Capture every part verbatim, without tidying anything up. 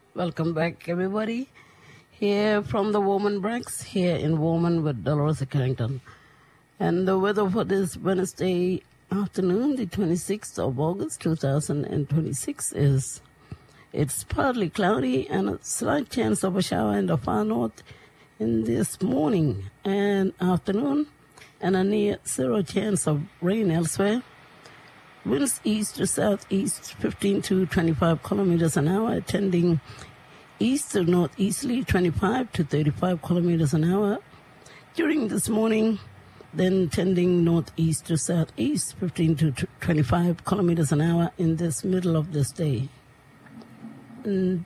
Welcome back, everybody. Here from the Woman Breaks, here in Woman with Dolores Carrington. And the weather for this Wednesday afternoon, the twenty-sixth of August, two thousand twenty-six, is it's partly cloudy and a slight chance of a shower in the far north in this morning and afternoon, and a near zero chance of rain elsewhere. Winds east to southeast, fifteen to twenty-five kilometers an hour, tending east to northeasterly, twenty-five to thirty-five kilometers an hour. During this morning, then tending northeast to southeast, fifteen to twenty-five kilometers an hour in this middle of this day. And,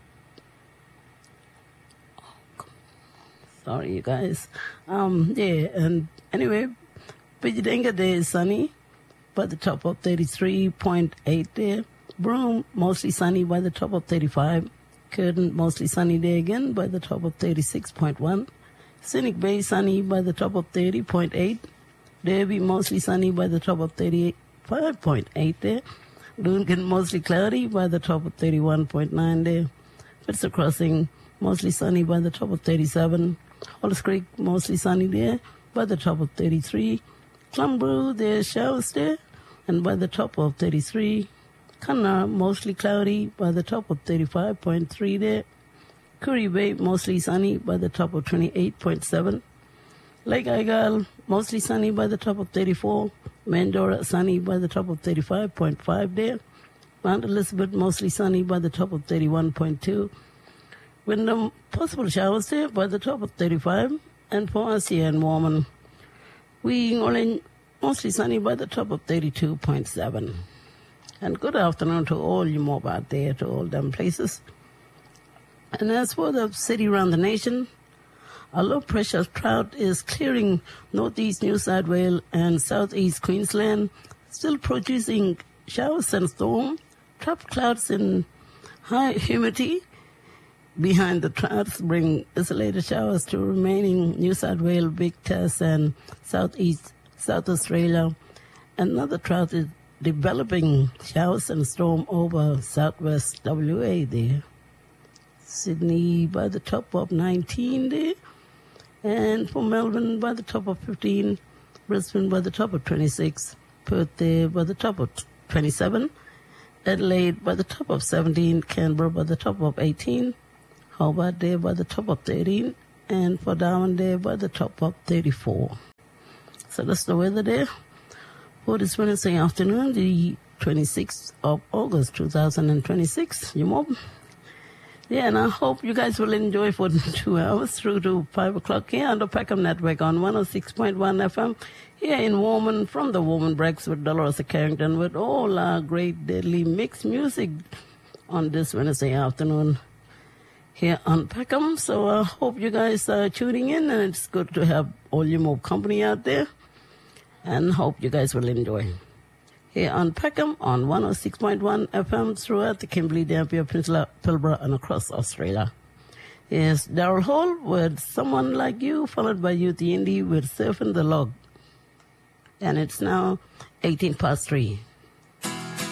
oh, sorry, you guys. Um, yeah, and anyway, Pijidenga Day is sunny by the top of thirty-three point eight there. Broome, mostly sunny by the top of thirty-five. Curtin, mostly sunny day again by the top of thirty-six point one. Scenic Bay, sunny by the top of thirty point eight. Derby, mostly sunny by the top of thirty-five point eight there. Duncan, mostly cloudy by the top of thirty-one point nine there. Pitzer Crossing, mostly sunny by the top of thirty-seven. Hollis Creek, mostly sunny there by the top of thirty-three. Clumbrew, there's showers there, and by the top of thirty-three. Cunnar, mostly cloudy by the top of thirty-five point three there. Curry Bay, mostly sunny by the top of twenty-eight point seven. Lake Aigal, mostly sunny by the top of thirty-four. Mandora, sunny by the top of thirty-five point five there. Mount Elizabeth, mostly sunny by the top of thirty-one point two. Wyndham, possible showers there by the top of thirty-five. And for us here in Warman, we only mostly sunny by the top of thirty-two point seven. And good afternoon to all you mob out there, to all them places. And as for the city around the nation, a low-pressure trout is clearing northeast New South Wales and southeast Queensland, still producing showers and storms, trapped clouds in high humidity. Behind the trouts bring isolated showers to remaining New South Wales, Victorias and southeast South Australia. Another trout is developing showers and storm over southwest W A there. Sydney by the top of nineteen there. And for Melbourne by the top of fifteen. Brisbane by the top of twenty-six. Perth there by the top of twenty-seven. Adelaide by the top of seventeen. Canberra by the top of eighteen. Hobart there by the top of thirteen. And for Darwin there by the top of thirty-four. So that's the weather there for this Wednesday afternoon, the twenty-sixth of August, two thousand twenty-six. You mob? Yeah, and I hope you guys will enjoy for two hours through to five o'clock here on the Peckham Network on one oh six point one F M here in Warman from the Woman Breaks with Dolores Carrington with all our great deadly mixed music on this Wednesday afternoon here on Peckham. So I hope you guys are tuning in, and it's good to have all your mob company out there. And hope you guys will enjoy. Here on Peckham on one oh six point one F M throughout the Kimberley, Dampier Peninsula, Pilbara, and across Australia. Here's Daryl Hall with Someone Like You, followed by Youth Indie with Surfing the Log. And it's now eighteen past three.